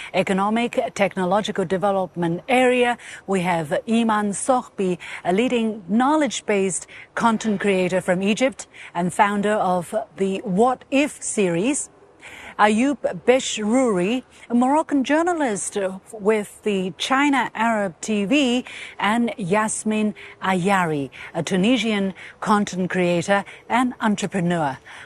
Economic Technological Development area, we have Iman Sohbi, a leading knowledge-based content creator from Egypt and founder of the What If series. Ayoub Beshrouri, a Moroccan journalist with the China Arab TV, and Yasmin Ayari, a Tunisian content creator and entrepreneur.